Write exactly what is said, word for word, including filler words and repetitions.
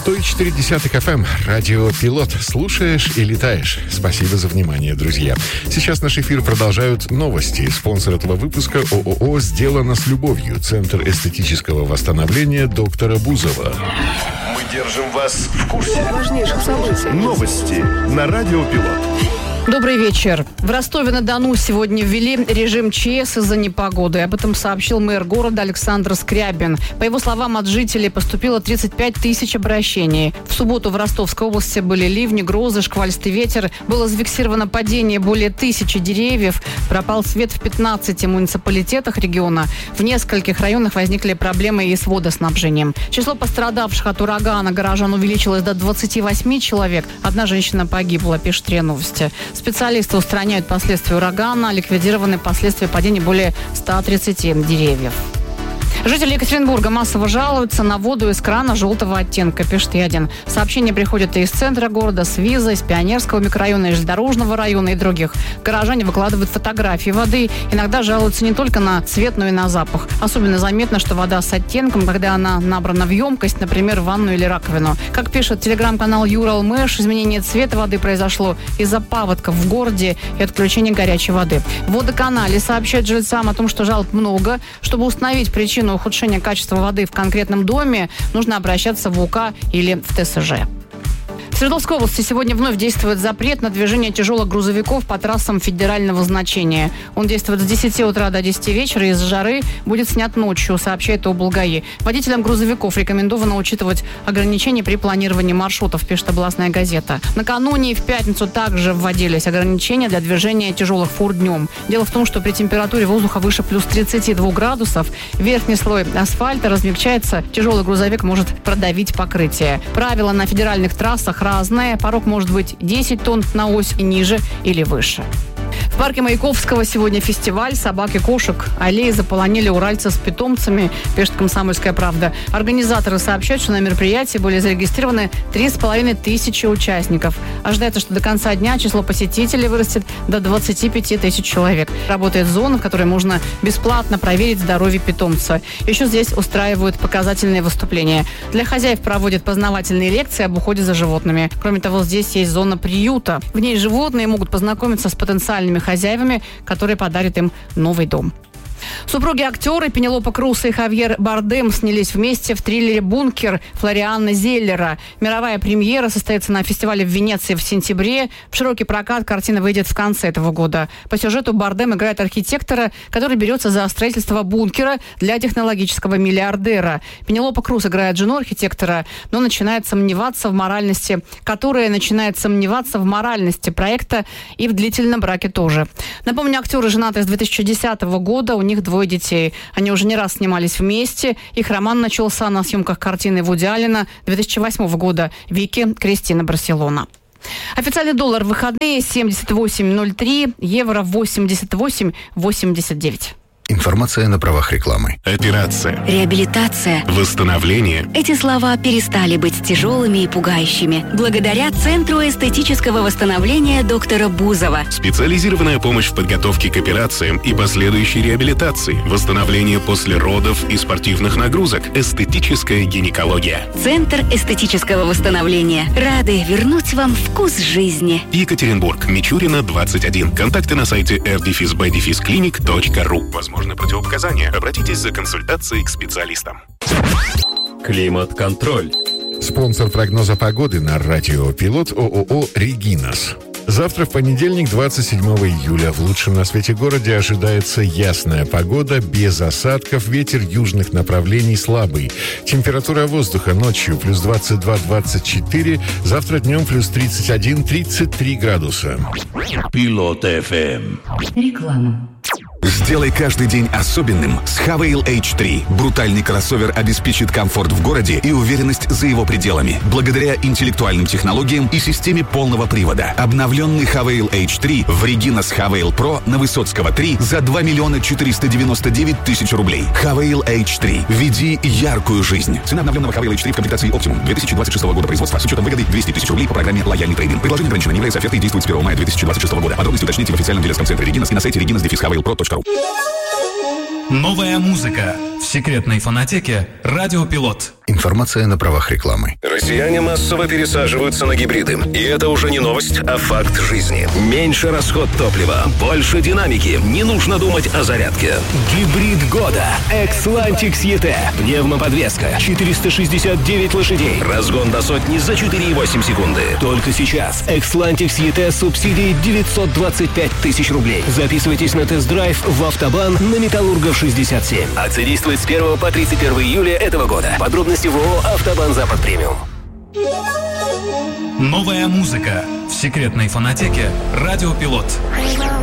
сто четыре и пять эф эм, радио «Пилот». Слушаешь и летаешь. Спасибо за внимание, друзья. Сейчас наш эфир продолжают новости. Спонсор этого выпуска – ООО «Сделано с любовью». Центр эстетического восстановления доктора Бузова. Мы держим вас в курсе важнейших событий. Новости на радио «Пилот». Добрый вечер. В Ростове-на-Дону сегодня ввели режим ЧС из-за непогоды. Об этом сообщил мэр города Александр Скрябин. По его словам, от жителей поступило тридцать пять тысяч обращений. В субботу в Ростовской области были ливни, грозы, шквалистый ветер. Было зафиксировано падение более тысячи деревьев. Пропал свет в пятнадцати муниципалитетах региона. В нескольких районах возникли проблемы и с водоснабжением. Число пострадавших от урагана горожан увеличилось до двадцати восьми человек. Одна женщина погибла, пишет РИА Новости. Специалисты устраняют последствия урагана, ликвидированы последствия падения более ста тридцати деревьев. Жители Екатеринбурга массово жалуются на воду из крана желтого оттенка, пишет Ядин. Сообщения приходят и из центра города, с Виза, из Пионерского микрорайона, из Железнодорожного района и других. Горожане выкладывают фотографии воды. Иногда жалуются не только на цвет, но и на запах. Особенно заметно, что вода с оттенком, когда она набрана в емкость, например, в ванну или раковину. Как пишет телеграм-канал Юралмэш, изменение цвета воды произошло из-за паводков в городе и отключения горячей воды. В водоканале сообщают жильцам о том, что жалоб много. Чтобы установить причину ухудшения качества воды в конкретном доме, нужно обращаться в УК или в ТСЖ. В Свердловской области сегодня вновь действует запрет на движение тяжелых грузовиков по трассам федерального значения. Он действует с десяти утра до десяти вечера, из-за жары будет снят ночью, сообщает облгаи. Водителям грузовиков рекомендовано учитывать ограничения при планировании маршрутов, пишет областная газета. Накануне и в пятницу также вводились ограничения для движения тяжелых фур днем. Дело в том, что при температуре воздуха выше плюс тридцати двух градусов верхний слой асфальта размягчается, тяжелый грузовик может продавить покрытие. Правила на федеральных трассах разные. Порог может быть десять тонн на ось и ниже или выше. В парке Маяковского сегодня фестиваль собак и кошек. Аллеи заполонили уральцы с питомцами, пишет «Комсомольская правда». Организаторы сообщают, что на мероприятии были зарегистрированы три с половиной тысячи участников. Ожидается, что до конца дня число посетителей вырастет до двадцати пяти тысяч человек. Работает зона, в которой можно бесплатно проверить здоровье питомца. Еще здесь устраивают показательные выступления. Для хозяев проводят познавательные лекции об уходе за животными. Кроме того, здесь есть зона приюта. В ней животные могут познакомиться с потенциальными хозяевами, которые подарят им новый дом. Супруги-актеры Пенелопа Крус и Хавьер Бардем снялись вместе в триллере «Бункер» Флориана Зеллера. Мировая премьера состоится на фестивале в Венеции в сентябре. В широкий прокат картина выйдет в конце этого года. По сюжету Бардем играет архитектора, который берется за строительство бункера для технологического миллиардера. Пенелопа Крус играет жену архитектора, но начинает сомневаться в моральности, которая начинает сомневаться в моральности проекта и в длительном браке тоже. Напомню, актеры женаты с две тысячи десятого года. У них двое детей. Они уже не раз снимались вместе. Их роман начался на съемках картины Вуди Аллена две тысячи восьмого года «Вики, Кристина, Барселона». Официальный доллар в выходные семьдесят восемь ноль три, евро восемьдесят восемь восемьдесят девять. Информация на правах рекламы. Операция. Реабилитация. Восстановление. Эти слова перестали быть тяжелыми и пугающими благодаря Центру эстетического восстановления доктора Бузова. Специализированная помощь в подготовке к операциям и последующей реабилитации. Восстановление после родов и спортивных нагрузок. Эстетическая гинекология. Центр эстетического восстановления. Рады вернуть вам вкус жизни. Екатеринбург. Мичурина, двадцать один. Контакты на сайте эр дефис бэ дефис клиник точка ру. Возможно, противопоказания. Обратитесь за консультацией к специалистам. Климат-контроль. Спонсор прогноза погоды на радио «Пилот» ООО «Регинас». Завтра, в понедельник, двадцать седьмого июля, в лучшем на свете городе ожидается ясная погода, без осадков, ветер южных направлений слабый. Температура воздуха ночью плюс двадцать два - двадцать четыре, завтра днем плюс тридцать один - тридцать три градуса. Пилот эф эм. Реклама. Сделай каждый день особенным с Хавейл эйч три. Брутальный кроссовер обеспечит комфорт в городе и уверенность за его пределами. Благодаря интеллектуальным технологиям и системе полного привода. Обновленный Хавейл эйч три в Регинас Хавейл Про на Высоцкого три за два миллиона четыреста девяносто девять тысяч рублей. Хавейл эйч три. Веди яркую жизнь. Цена обновленного Хавейл эйч три в комплектации Optimum две тысячи двадцать шестого года производства с учетом выгоды двести тысяч рублей по программе «Лояльный трейдинг». Предложение ограничено, не является офертой и действует с первого мая две тысячи двадцать шестого года. Подробности уточните в официальном дилерском центре Регинас и на сайте регинас дефис хавейл про точка ру. Новая музыка. в секретной фонотеке «Радио Пилот». Информация на правах рекламы. Россияне массово пересаживаются на гибриды. И это уже не новость, а факт жизни. Меньше расход топлива, больше динамики. Не нужно думать о зарядке. Гибрид года. Xlantix и ти. Пневмоподвеска. четыреста шестьдесят девять лошадей. Разгон до сотни за четыре и восемь секунды. Только сейчас. Xlantix и ти с субсидией девятьсот двадцать пять тысяч рублей. Записывайтесь на тест-драйв в Автобан на Металлургов шестьдесят семь. Акция действует с первого по тридцать первое июля этого года. Подробности в ООО «Автобан Запад Премиум». Новая музыка в секретной фонотеке «Радио Пилот».